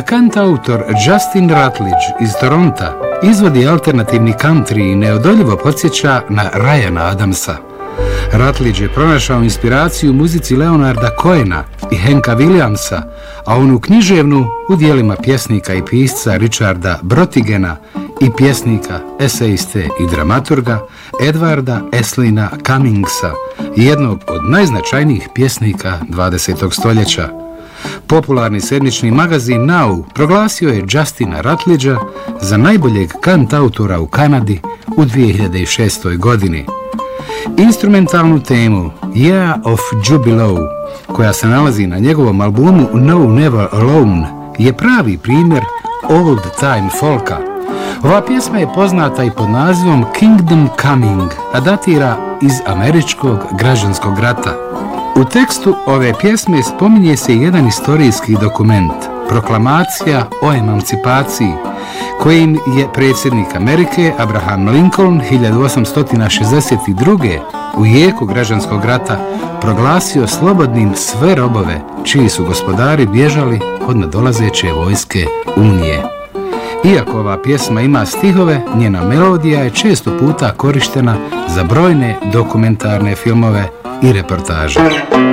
kantautor Justin Rutledge iz Toronta izvodi alternativni country i neodoljivo podsjeća na Ryana Adamsa. Rutledge je pronašao inspiraciju u muzici Leonarda Cohena i Hanka Williamsa, a onu književnu u dijelima pjesnika i pisca Richarda Brottigena i pjesnika, esejiste i dramaturga Edwarda Esslina Cummingsa, jednog od najznačajnijih pjesnika 20. stoljeća. Popularni sedmični magazin Now proglasio je Justina Rutledgea za najboljeg kantautora u Kanadi u 2006. godini. Instrumentalnu temu Year of Jubilee, koja se nalazi na njegovom albumu No Never Alone, je pravi primjer old time folka. Ova pjesma je poznata i pod nazivom Kingdom Coming, a datira iz američkog građanskog rata. U tekstu ove pjesme spominje se jedan istorijski dokument, proklamacija o emancipaciji, kojim je predsjednik Amerike Abraham Lincoln 1862. u jeku građanskog rata proglasio slobodnim sve robove čiji su gospodari bježali od nadolazeće vojske Unije. Iako ova pjesma ima stihove, njena melodija je često puta korištena za brojne dokumentarne filmove i reportaže.